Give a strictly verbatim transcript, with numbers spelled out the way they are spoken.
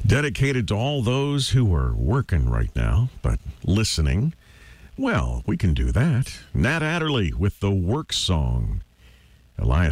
Dedicated to all those who are working right now, but listening. Well, we can do that. Nat Adderley with the Work Song. Elias